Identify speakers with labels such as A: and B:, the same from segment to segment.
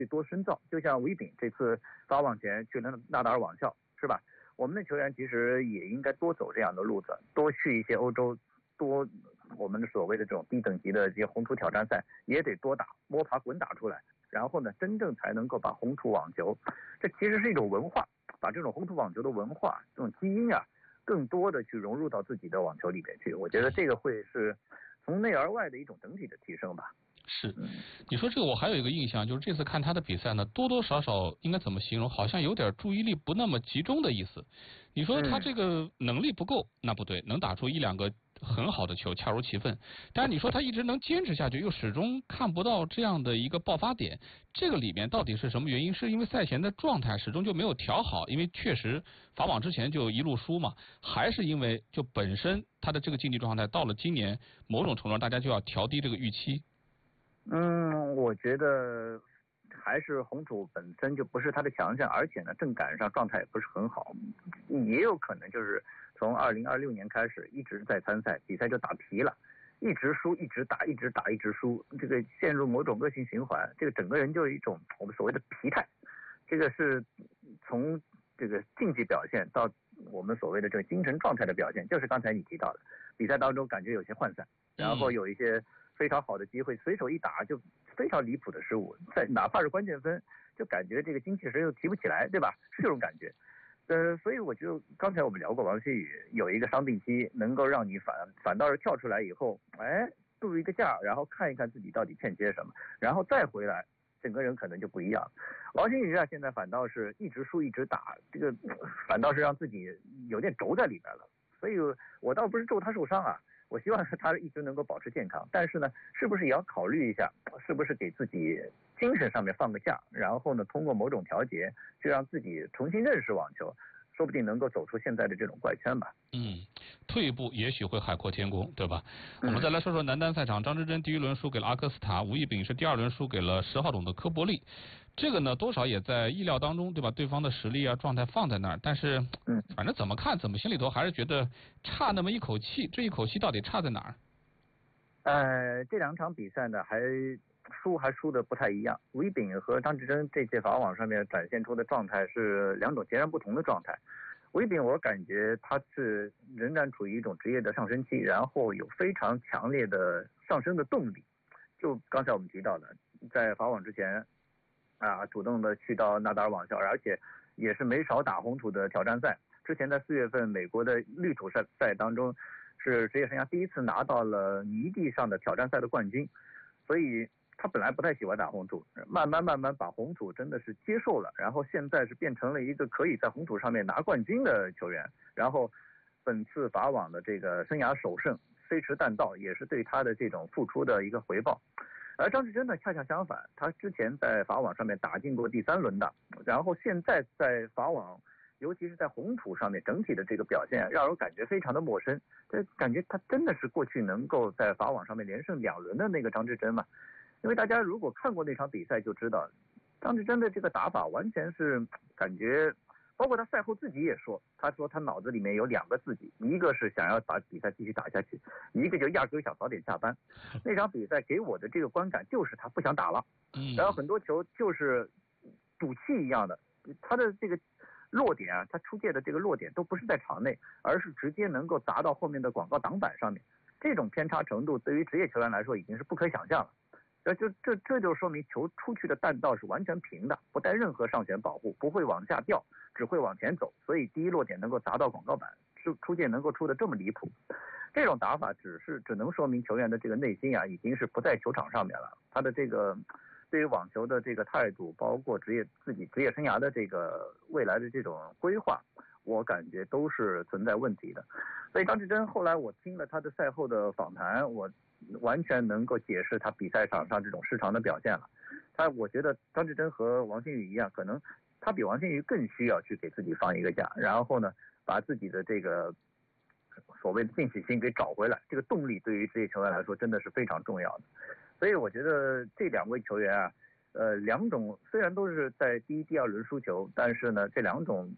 A: 多深造。就像韦炳这次法网前去了纳达尔网校，是吧？我们的球员其实也应该多走这样的路子，多去一些欧洲，多我们的所谓的这种低等级的这些红土挑战赛，也得多打，摸爬滚打出来。然后呢，真正才能够把红土网球，这其实是一种文化，把这种红土网球的文化、这种基因啊，更多的去融入到自己的网球里面去。我觉得这个会是从内而外的一种整体的提升吧。
B: 是，你说这个我还有一个印象，就是这次看他的比赛呢，多多少少应该怎么形容，好像有点注意力不那么集中的意思。你说他这个能力不够，那不对，能打出一两个很好的球，恰如其分。但是你说他一直能坚持下去，又始终看不到这样的一个爆发点，这个里面到底是什么原因？是因为赛前的状态始终就没有调好，因为确实法网之前就一路输嘛，还是因为就本身他的这个竞技状态到了今年某种程度上大家就要调低这个预期？
A: 我觉得还是红土本身就不是他的强项，而且呢，正赶上状态也不是很好，也有可能就是从2026年开始一直在参赛，比赛就打疲了，一直输，一直打，一直打，一直输，这个陷入某种恶性循环，这个整个人就有一种我们所谓的疲态，这个是从这个竞技表现到我们所谓的这个精神状态的表现，就是刚才你提到的，比赛当中感觉有些涣散，然后有一些非常好的机会，随手一打就非常离谱的失误，哪怕是关键分，就感觉这个精气神又提不起来，对吧？是这种感觉。所以我觉得刚才我们聊过王馨宇有一个伤病期，能够让你反倒是跳出来以后，度一个假，然后看一看自己到底欠缺什么，然后再回来，整个人可能就不一样。王馨宇啊，现在反倒是一直输一直打，这个反倒是让自己有点轴在里边了。所以我倒不是咒他受伤啊。我希望他一直能够保持健康，但是呢，是不是也要考虑一下，是不是给自己精神上面放个假，然后呢，通过某种调节，去让自己重新认识网球，说不定能够走出现在的这种怪圈吧。
B: 退一步也许会海阔天空，对吧？我们再来说说男单赛场，张之臻第一轮输给了阿克斯塔，吴亦丙是第二轮输给了10号种的科伯利。这个呢，多少也在意料当中，对吧？对方的实力啊，状态放在那儿，但是反正怎么看，怎么心里头还是觉得差那么一口气。这一口气到底差在哪
A: 儿？这两场比赛呢，还输的不太一样。吴亦丙和张之臻这届法网上面展现出的状态是两种截然不同的状态。吴亦丙我感觉他是仍然处于一种职业的上升期，然后有非常强烈的上升的动力。就刚才我们提到的，在法网之前主动的去到纳达尔网校，而且也是没少打红土的挑战赛。之前在4月份美国的绿土赛当中，是职业生涯第一次拿到了泥地上的挑战赛的冠军，所以他本来不太喜欢打红土，慢慢把红土真的是接受了，然后现在是变成了一个可以在红土上面拿冠军的球员。然后本次法网的这个生涯首胜飞驰弹道，也是对他的这种付出的一个回报。而张之臻呢，恰恰相反，他之前在法网上面打进过第3轮的，然后现在在法网，尤其是在红土上面整体的这个表现，让人感觉非常的陌生。这感觉他真的是过去能够在法网上面连胜2轮的那个张之臻嘛？因为大家如果看过那场比赛就知道，张之臻的这个打法完全是感觉，包括他赛后自己也说，他说他脑子里面有2个自己，一个是想要把比赛继续打下去，一个就压根想早点下班。那场比赛给我的这个观感就是他不想打了，然后很多球就是赌气一样的，他的这个落点啊，他出界的这个落点都不是在场内，而是直接能够砸到后面的广告挡板上面。这种偏差程度对于职业球员来说已经是不可想象了。这就说明球出去的弹道是完全平的，不带任何上旋保护，不会往下掉，只会往前走，所以第一落点能够砸到广告板，出界能够出的这么离谱。这种打法只能说明球员的这个内心啊，已经是不在球场上面了，他的这个对于网球的这个态度，包括自己职业生涯的这个未来的这种规划，我感觉都是存在问题的。所以张之臻后来我听了他的赛后的访谈，我完全能够解释他比赛场上这种失常的表现了。我觉得张之臻和王馨宇一样，可能他比王馨宇更需要去给自己放一个假，然后呢，把自己的这个所谓的进取心给找回来。这个动力对于职业球员来说真的是非常重要的。所以我觉得这2位球员啊，两种虽然都是在第1、第2轮输球，但是呢，这两种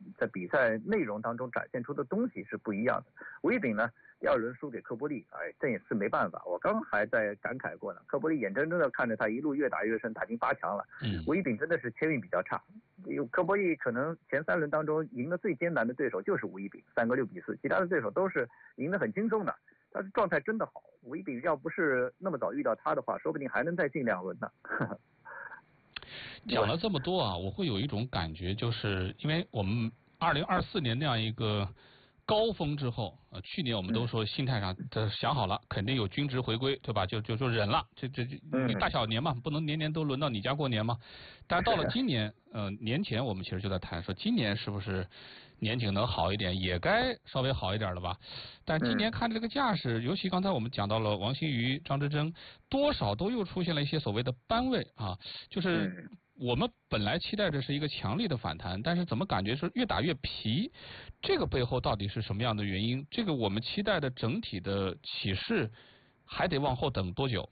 A: 在比赛内容当中展现出的东西是不一样的。吴一丙呢，第2轮输给科波利，这也是没办法。我刚还在感慨过呢，科波利眼睁睁的看着他一路越打越深，打进8强了。吴一丙真的是签运比较差，科波利可能前3轮当中赢的最艰难的对手就是吴一丙，3个6比4，其他的对手都是赢得很轻松的。他的状态真的好，吴一丙要不是那么早遇到他的话，说不定还能再进2轮呢。
B: 讲了这么多啊，我会有一种感觉，就是因为我们2024年那样一个高峰之后，去年我们都说心态上想好了，肯定有均值回归，对吧？就忍了，你大小年嘛，不能年年都轮到你家过年嘛。但是到了今年，年前我们其实就在谈说，今年是不是年景能好一点，也该稍微好一点了吧？但今年看这个架势，尤其刚才我们讲到了王欣瑜、张之臻，多少都又出现了一些所谓的扳位啊，就是我们本来期待着是一个强力的反弹，但是怎么感觉是越打越皮？这个背后到底是什么样的原因？这个我们期待的整体的起势还得往后等多久？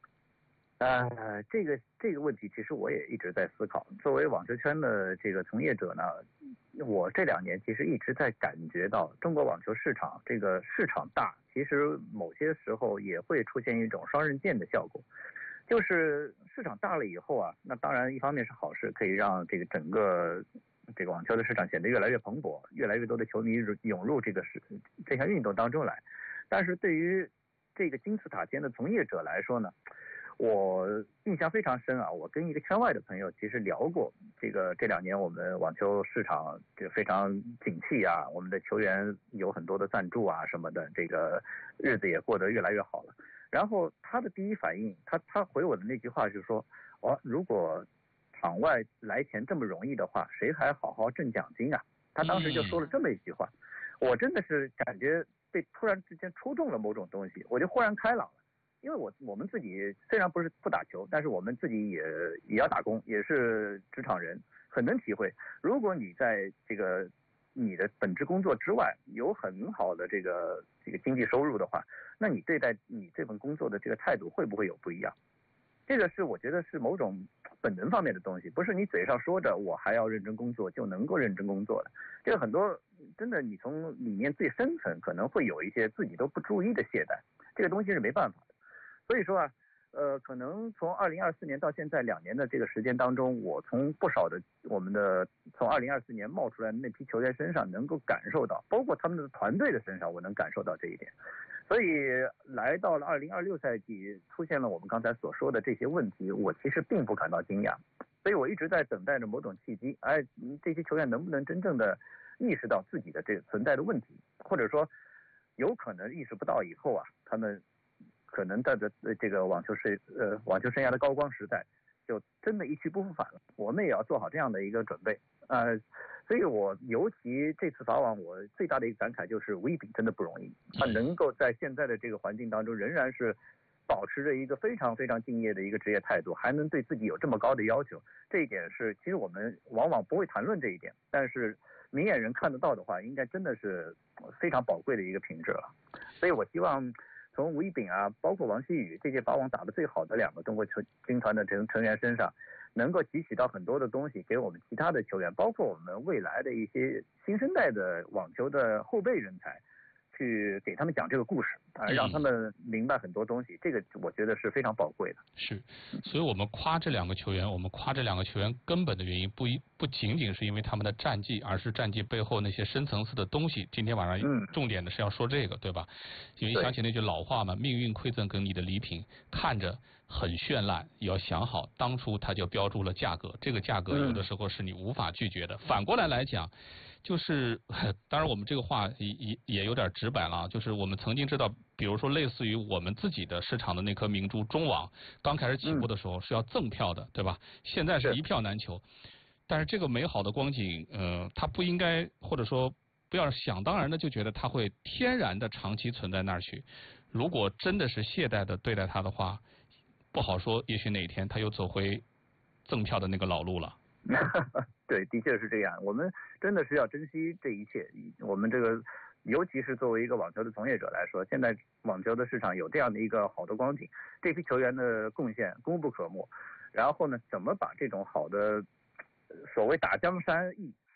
A: 这个问题其实我也一直在思考。作为网球圈的这个从业者呢，我这2年其实一直在感觉到中国网球市场这个市场大，其实某些时候也会出现一种双刃剑的效果。就是市场大了以后啊，那当然一方面是好事，可以让这个整个这个网球的市场显得越来越蓬勃，越来越多的球迷涌入这项运动当中来。但是对于这个金字塔尖的从业者来说呢，我印象非常深啊，我跟一个圈外的朋友其实聊过这2年我们网球市场这个非常景气啊，我们的球员有很多的赞助啊什么的，这个日子也过得越来越好了。然后他的第一反应，他回我的那句话就是说，如果场外来钱这么容易的话，谁还好好挣奖金啊？他当时就说了这么一句话，我真的是感觉被突然之间戳中了某种东西，我就豁然开朗了。因为我们自己虽然不打球，但是我们自己也要打工，也是职场人，很能体会。如果你在这个你的本职工作之外有很好的这个经济收入的话，那你对待你这份工作的这个态度会不会有不一样？这个是我觉得是某种本能方面的东西，不是你嘴上说着我还要认真工作就能够认真工作的。这个很多真的你从里面最深层可能会有一些自己都不注意的懈怠，这个东西是没办法的。所以说啊，可能从2024年到现在2年的这个时间当中，我从不少的从2024年冒出来的那批球员身上能够感受到，包括他们的团队的身上，我能感受到这一点。所以来到了2026赛季，出现了我们刚才所说的这些问题，我其实并不感到惊讶。所以我一直在等待着某种契机，这些球员能不能真正的意识到自己的这个存在的问题，或者说有可能意识不到以后啊，他们可能在这个网球生涯的高光时代就真的一去不复返了。我们也要做好这样的一个准备。所以我尤其这次法网，我最大的一个感慨就是吴一丙真的不容易，他能够在现在的这个环境当中仍然是保持着一个非常非常敬业的一个职业态度，还能对自己有这么高的要求，这一点是其实我们往往不会谈论这一点，但是明眼人看得到的话，应该真的是非常宝贵的一个品质了。所以我希望从吴一丙啊，包括王希宇这届法网打得最好的2个中国军团的成员身上，能够汲取到很多的东西，给我们其他的球员，包括我们未来的一些新生代的网球的后备人才，去给他们讲这个故事让他们明白很多东西，这个我觉得是非常宝贵的。
B: 是，所以我们夸这2个球员，根本的原因不仅仅是因为他们的战绩，而是战绩背后那些深层次的东西。今天晚上重点的是要说这个，对吧？因为想起那句老话嘛，命运馈赠给你的礼品看着很绚烂，也要想好当初他就标注了价格，这个价格有的时候是你无法拒绝的。反过来讲，就是当然我们这个话也有点直白了，就是我们曾经知道，比如说类似于我们自己的市场的那颗明珠中网，刚开始起步的时候是要赠票的，对吧？现在是一票难求。但是这个美好的光景，它不应该，或者说不要想当然的就觉得它会天然的长期存在那儿去。如果真的是懈怠的对待它的话，不好说，也许哪天他又走回赠票的那个老路了。
A: 对，的确是这样。我们真的是要珍惜这一切。我们这个，尤其是作为一个网球的从业者来说，现在网球的市场有这样的一个好的光景，这批球员的贡献功不可没。然后呢，怎么把这种好的所谓打江山易，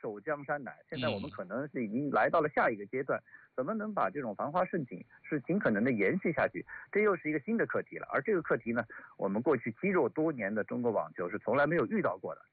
A: 守江山难。现在我们可能是已经来到了下一个阶段，怎么能把这种繁花盛景是尽可能的延续下去？这又是一个新的课题了。而这个课题呢，我们过去积弱多年的中国网球是从来没有遇到过的。